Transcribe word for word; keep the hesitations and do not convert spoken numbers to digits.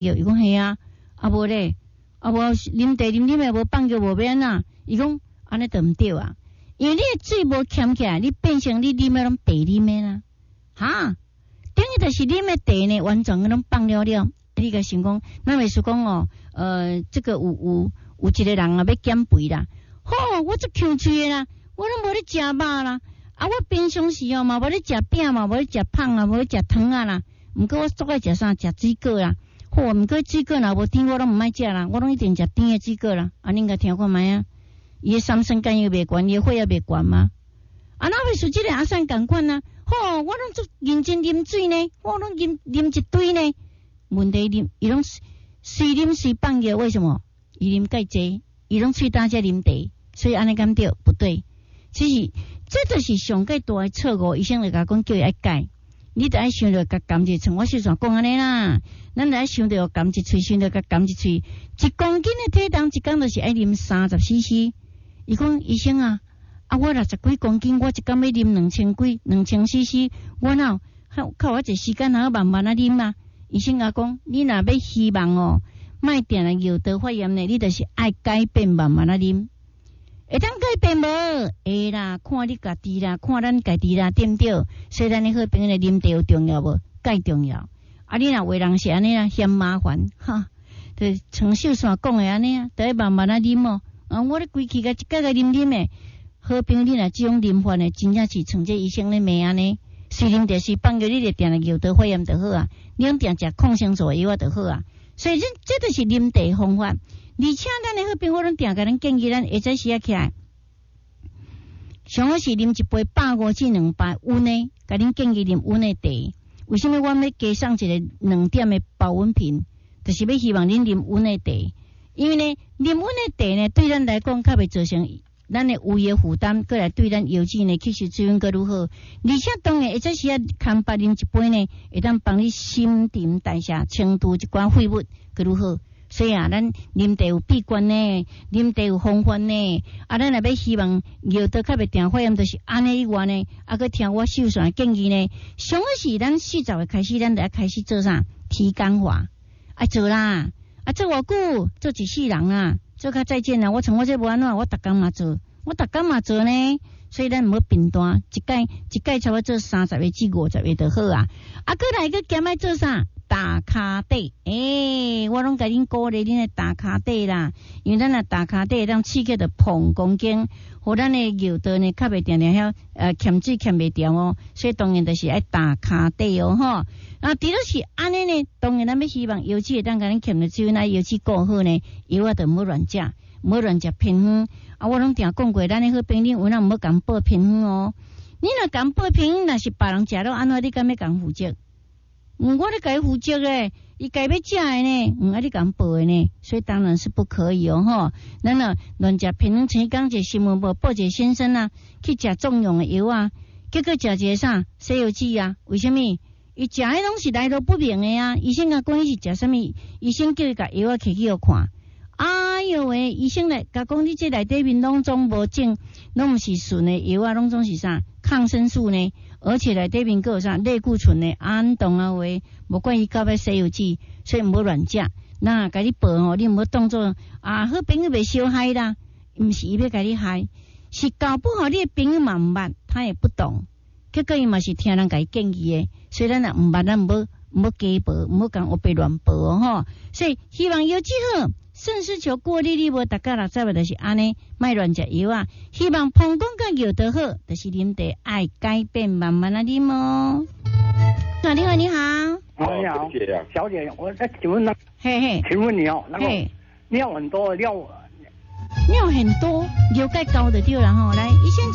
药，伊讲系啊，啊无咧，啊无啉茶啉啉诶无放药无免啊，伊讲安尼都毋对啊，因为你诶水无欠起来，你变成你啉诶拢白啉诶啦，哈，等于就是啉诶茶呢完全拢放了了，你个想讲，咱袂说讲哦，呃，这个有有有一个人啊要减肥啦，吼、哦，我足强嘴诶啦，我拢无咧食肉啦。啊！我平常时哦嘛，无咧食饼嘛，无咧食胖啊，无咧食汤啊啦。毋过我最爱食啥？食水果啦。好，毋过水果若无甜，我拢毋爱食啦。我拢一定食甜诶水果啦。啊，恁甲听看觅啊？伊诶三酸甘油袂悬，伊诶血也袂悬吗？啊，哪会是即个阿三共款啊？吼，我拢足认真啉水呢，我拢啉啉一堆呢。问题啉，伊拢随啉随放药，为什么？伊啉介济，伊拢喙焦才啉茶，所以安尼敢对不对？其实。这就是上界大诶错误，医生就甲讲叫伊爱改，你得爱想着甲甘一寸，我是怎讲安尼啦？咱得爱想着甘一喙，想着甲甘一喙，一公斤诶体重一工就是爱啉三十 C C。伊讲医生啊，啊我六十几公斤，我一工要啉两千几两千 C C， 我哪靠我一时间哪慢慢啊啉啊？医生甲讲，你若要希望哦，莫定来药道发炎呢，你就是爱改变慢慢啊啉。会当改变无？会啦，看你家己啦，看咱家己啦，对毋对？所以咱诶好朋友啉茶有重要无？介重要。啊，你若为人是安尼啦，嫌麻烦，哈，就像秀山讲诶安尼啊，得慢慢啊啉哦。啊，我咧规气个一个个啉啉诶，好朋友你若即种啉法诶，真正是像这医生咧骂安尼。虽啉着是放药，你就定来药道发炎就好啊，你用定食抗生素药啊就好啊。所以这这就是啉茶方法。而且咱诶好朋友拢定甲咱建议，咱下早时啊起来，上好是啉一杯百五至两百温诶，甲恁建议啉温诶茶。为什么我要加上一个两点诶保温瓶？就是要希望恁啉温诶茶，因为呢，啉温诶茶呢，对咱来讲较袂造成咱诶胃诶负担，过来对咱腰子呢吸收资源阁愈好。而且当然下早时啊，空白啉一杯呢，会当帮你新陈代谢、清除一寡废物阁愈好。所以啊，咱啉茶有闭关呢，啉茶有方法呢。啊，咱若要希望药道较袂定发炎，就是安尼以外呢，啊，佮听我秀山建议呢，上个是咱四十岁开始，咱就要开始做啥？提纲化，爱做啦，啊，做偌久，做一世人啊，做较再见啦。我从我这无安怎，我逐工嘛做，我逐工嘛做呢。所以咱唔好平单，一届一届差不多做三十个至五十个就好啊。啊，过来个兼爱做啥？打卡底，诶、欸，我拢甲恁鼓励恁诶打卡底啦，因为咱啊打卡底当刺激着膀胱经，互咱诶尿道呢较袂定定遐呃欠水欠袂掉哦，所以当然就是爱打卡底哦吼。啊，除了是安尼呢，当然咱要希望腰子会当甲恁欠着水，那腰子顾好呢，药啊就唔好乱食，唔好乱食偏方。啊，我拢定讲过，咱诶好朋友有哪唔好共报偏方哦。你若共报偏方，若是别人食了安怎，你敢要共负责？嗯，我咧甲伊负责诶，伊家要食诶呢，嗯，啊你共报诶呢，所以当然是不可以哦吼。咱啊乱食平常前讲一新闻报报一个先生啊，去食壮阳诶药啊，结果食一个啥西药剂啊？为什么？伊食迄拢是来路不明诶啊！医生甲讲伊是食啥物？医生叫伊甲药啊摕去互看。哎哟喂，医生来甲讲你这内底面拢总无种，拢毋是纯诶药啊，拢总是啥抗生素呢？而且内底面佫有啥类固醇的安动啊话，无管伊到尾西药剂，所以毋好乱食。那甲你报吼，你毋好当作啊好朋友袂相害啦，毋是伊要甲你害，是搞不好你的朋友嘛毋捌，他也不懂，结果伊嘛是听人甲伊建议的，所以咱若毋捌，咱毋好毋好假报，毋好讲我被乱报哦吼。所以希望有之好。肾丝球过滤率无达到六十个，就是安尼，莫乱食药啊！希望膀胱甲药都好，就是啉茶爱改变，慢慢啊啉哦。啊，你好，你好， 你好，小姐，我在请问呢， 嘿嘿， 请问你哦，那个尿很多，尿尿很多，尿钙高的对了哈，来，医生。